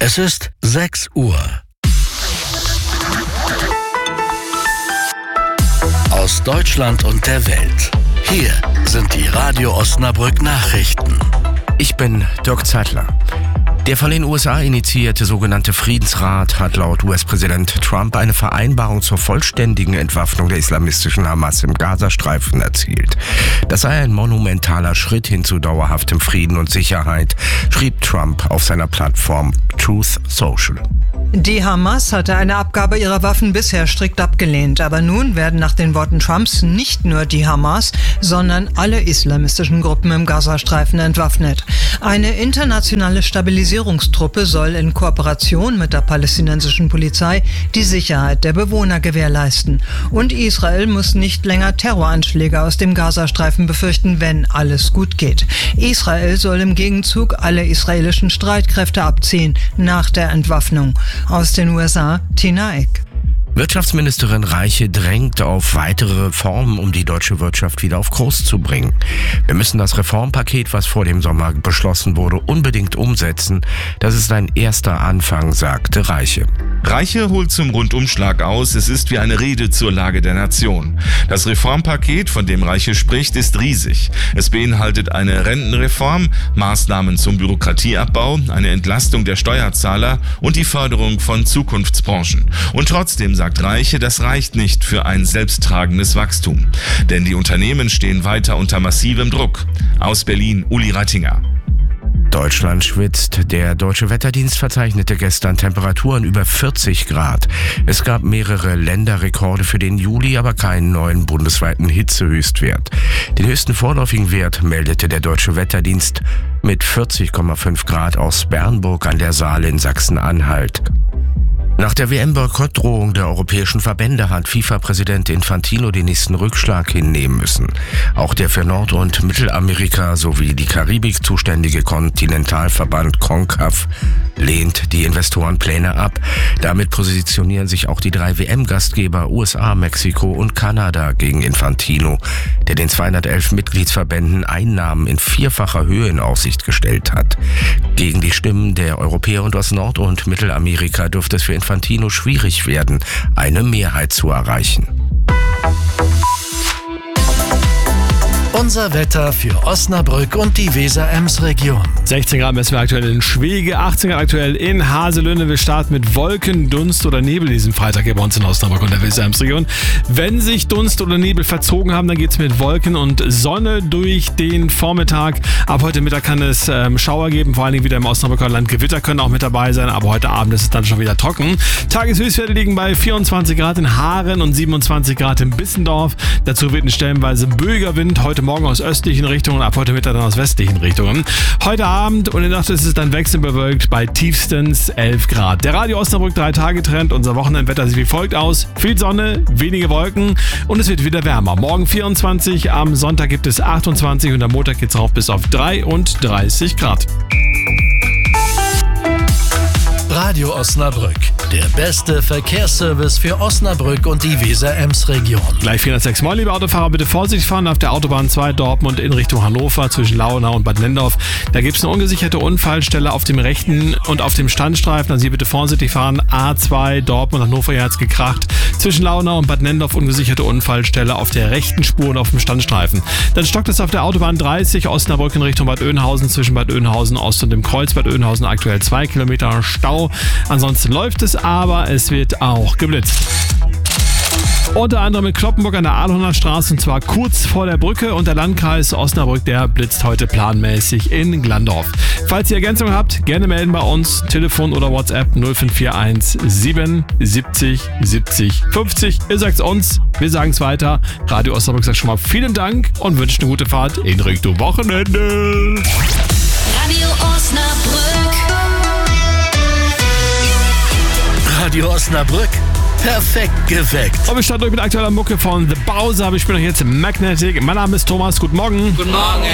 Es ist 6 Uhr. Aus Deutschland und der Welt. Hier sind die Radio Osnabrück Nachrichten. Ich bin Dirk Zeitler. Der von den USA initiierte sogenannte Friedensrat hat laut US-Präsident Trump eine Vereinbarung zur vollständigen Entwaffnung der islamistischen Hamas im Gazastreifen erzielt. Das sei ein monumentaler Schritt hin zu dauerhaftem Frieden und Sicherheit, schrieb Trump auf seiner Plattform Truth Social. Die Hamas hatte eine Abgabe ihrer Waffen bisher strikt abgelehnt, aber nun werden nach den Worten Trumps nicht nur die Hamas, sondern alle islamistischen Gruppen im Gazastreifen entwaffnet. Eine internationale Stabilisierungstruppe soll in Kooperation mit der palästinensischen Polizei die Sicherheit der Bewohner gewährleisten. Und Israel muss nicht länger Terroranschläge aus dem Gazastreifen befürchten, wenn alles gut geht. Israel soll im Gegenzug alle israelischen Streitkräfte abziehen nach der Entwaffnung. Aus den USA, Tina Eck. Wirtschaftsministerin Reiche drängt auf weitere Reformen, um die deutsche Wirtschaft wieder auf Kurs zu bringen. Wir müssen das Reformpaket, was vor dem Sommer beschlossen wurde, unbedingt umsetzen. Das ist ein erster Anfang, sagte Reiche. Reiche holt zum Rundumschlag aus, es ist wie eine Rede zur Lage der Nation. Das Reformpaket, von dem Reiche spricht, ist riesig. Es beinhaltet eine Rentenreform, Maßnahmen zum Bürokratieabbau, eine Entlastung der Steuerzahler und die Förderung von Zukunftsbranchen. Und trotzdem sagt Reiche, das reicht nicht für ein selbsttragendes Wachstum. Denn die Unternehmen stehen weiter unter massivem Druck. Aus Berlin, Uli Rattinger. Deutschland schwitzt. Der Deutsche Wetterdienst verzeichnete gestern Temperaturen über 40 Grad. Es gab mehrere Länderrekorde für den Juli, aber keinen neuen bundesweiten Hitzehöchstwert. Den höchsten vorläufigen Wert meldete der Deutsche Wetterdienst mit 40,5 Grad aus Bernburg an der Saale in Sachsen-Anhalt. Nach der WM-Boykottdrohung der europäischen Verbände hat FIFA-Präsident Infantino den nächsten Rückschlag hinnehmen müssen. Auch der für Nord- und Mittelamerika sowie die Karibik zuständige Kontinentalverband CONCACAF lehnt die Investorenpläne ab. Damit positionieren sich auch die 3 WM-Gastgeber USA, Mexiko und Kanada gegen Infantino, der den 211 Mitgliedsverbänden Einnahmen in 4-facher Höhe in Aussicht gestellt hat. Gegen die Stimmen der Europäer und aus Nord- und Mittelamerika dürfte es für Infantino schwierig werden, eine Mehrheit zu erreichen. Unser Wetter für Osnabrück und die Weser-Ems-Region. 16 Grad messen wir aktuell in Schwege, 18 Grad aktuell in Haselünne. Wir starten mit Wolken, Dunst oder Nebel diesen Freitag hier bei uns in Osnabrück und der Weser-Ems-Region. Wenn sich Dunst oder Nebel verzogen haben, dann geht es mit Wolken und Sonne durch den Vormittag. Ab heute Mittag kann es Schauer geben, vor allen Dingen wieder im Osnabrücker Land. Gewitter können auch mit dabei sein, aber heute Abend ist es dann schon wieder trocken. Tageshöchstwerte liegen bei 24 Grad in Haaren und 27 Grad in Bissendorf. Dazu wird ein stellenweise böiger Wind, heute Morgen aus östlichen Richtungen, ab heute Mittag dann aus westlichen Richtungen. Heute Abend und in der Nacht ist es dann wechselbewölkt bei tiefstens 11 Grad. Der Radio Osnabrück 3-Tage-Trend, unser Wochenendwetter sieht wie folgt aus. Viel Sonne, wenige Wolken und es wird wieder wärmer. Morgen 24, am Sonntag gibt es 28 und am Montag geht es rauf bis auf 33 Grad. Radio Osnabrück, der beste Verkehrsservice für Osnabrück und die Weser-Ems-Region. Gleich 406 Mal, liebe Autofahrer, bitte vorsichtig fahren auf der Autobahn 2 Dortmund in Richtung Hannover zwischen Lauenau und Bad Nendorf. Da gibt es eine ungesicherte Unfallstelle auf dem rechten und auf dem Standstreifen. Also hier bitte vorsichtig fahren. A2 Dortmund, Hannover, hier hat's gekracht. Zwischen Lauenau und Bad Nendorf ungesicherte Unfallstelle auf der rechten Spur und auf dem Standstreifen. Dann stockt es auf der Autobahn 30 Osnabrück in Richtung Bad Oeynhausen zwischen Bad Oeynhausen Ost und dem Kreuz Bad Oeynhausen aktuell 2 Kilometer Stau. Ansonsten läuft es, aber es wird auch geblitzt. Unter anderem in Kloppenburg an der Ahlhorner-Straße und zwar kurz vor der Brücke und der Landkreis Osnabrück, der blitzt heute planmäßig in Glandorf. Falls ihr Ergänzungen habt, gerne melden bei uns. Telefon oder WhatsApp 0541 77 70 50. Ihr sagt's uns, wir sagen's weiter. Radio Osnabrück sagt schon mal vielen Dank und wünscht eine gute Fahrt in Richtung Wochenende. Radio Osnabrück. Radio Osnabrück, perfekt geweckt. Und wir starten durch mit aktueller Mucke von The Bowser. Wir spielen euch jetzt Magnetic. Mein Name ist Thomas. Guten Morgen. Guten Morgen.